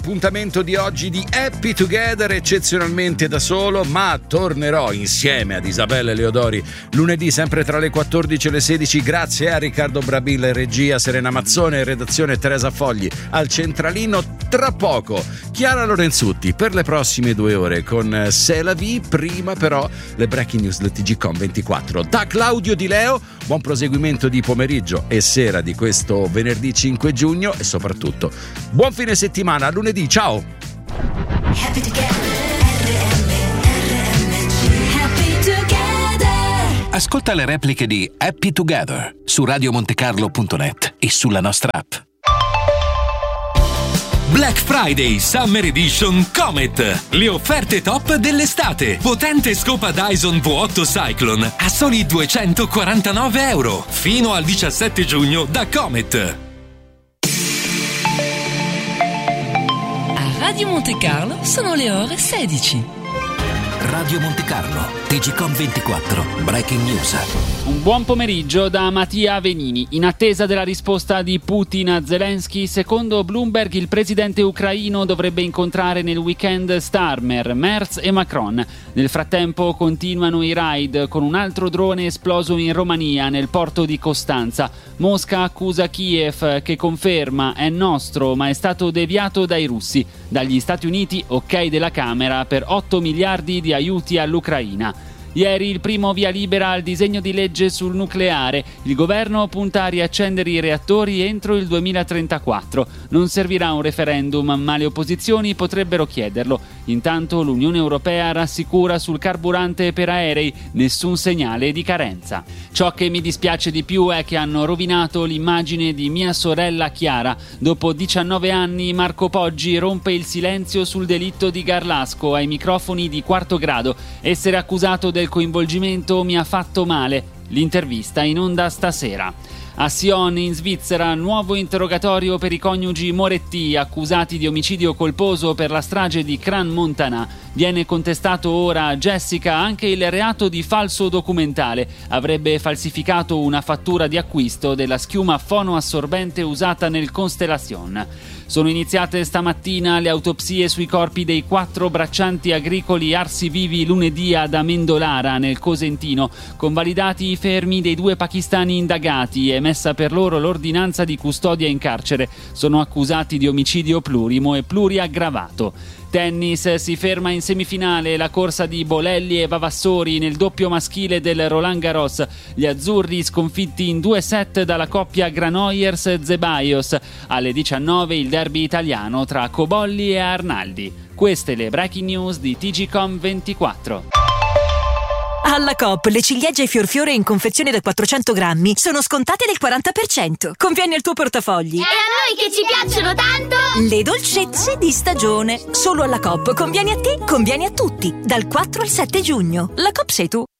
l'appuntamento di oggi di Happy Together, eccezionalmente da solo, ma tornerò insieme ad Isabella Leodori lunedì sempre tra le 14 e le 16. Grazie a Riccardo Brabilla, regia, Serena Mazzone, redazione Teresa Fogli, al centralino. Tra poco Chiara Lorenzutti per le prossime 2 ore con C'est la vie. Prima però le breaking news del TGcom 24. Da Claudio Di Leo, buon proseguimento di pomeriggio e sera di questo venerdì 5 giugno e soprattutto buon fine settimana. A lunedì, ciao. Happy together. Ascolta le repliche di Happy Together su radiomontecarlo.net e sulla nostra app. Black Friday Summer Edition Comet. Le offerte top dell'estate. Potente scopa Dyson V8 Cyclone a soli €249 fino al 17 giugno da Comet. A Radio Monte Carlo sono le ore 16. Radio Monte Carlo, TGcom 24, Breaking News. Un buon pomeriggio da Mattia Venini. In attesa della risposta di Putin a Zelensky, secondo Bloomberg il presidente ucraino dovrebbe incontrare nel weekend Starmer, Merz e Macron. Nel frattempo continuano i raid, con un altro drone esploso in Romania, nel porto di Costanza. Mosca accusa Kiev, che conferma è nostro ma è stato deviato dai russi. Dagli Stati Uniti ok della Camera per 8 miliardi di aiuti all'Ucraina. Ieri il primo via libera al disegno di legge sul nucleare. Il governo punta a riaccendere i reattori entro il 2034. Non servirà un referendum, ma le opposizioni potrebbero chiederlo. Intanto l'Unione Europea rassicura sul carburante per aerei, nessun segnale di carenza. Ciò che mi dispiace di più è che hanno rovinato l'immagine di mia sorella Chiara. Dopo 19 anni Marco Poggi rompe il silenzio sul delitto di Garlasco ai microfoni di Quarto Grado. Essere accusato del coinvolgimento mi ha fatto male. L'intervista in onda stasera. A Sion, in Svizzera, nuovo interrogatorio per i coniugi Moretti, accusati di omicidio colposo per la strage di Crans-Montana. Viene contestato ora a Jessica anche il reato di falso documentale. Avrebbe falsificato una fattura di acquisto della schiuma fonoassorbente usata nel Constellation. Sono iniziate stamattina le autopsie sui corpi dei 4 braccianti agricoli arsi vivi lunedì ad Amendolara, nel Cosentino. Convalidati i fermi dei 2 pakistani indagati, emessa per loro l'ordinanza di custodia in carcere. Sono accusati di omicidio plurimo e pluriaggravato. Tennis, si ferma in semifinale la corsa di Bolelli e Vavassori nel doppio maschile del Roland Garros. Gli azzurri sconfitti in 2 set dalla coppia Granollers-Zeballos. Alle 19 il derby italiano tra Cobolli e Arnaldi. Queste le breaking news di TGcom 24. Alla Coop le ciliegie fior in confezione da 400 grammi sono scontate del 40%. Conviene al tuo portafogli. E a noi che ci piacciono tanto! Le dolcezze di stagione. Solo alla Coop conviene a te, conviene a tutti. Dal 4 al 7 giugno. La Coop sei tu.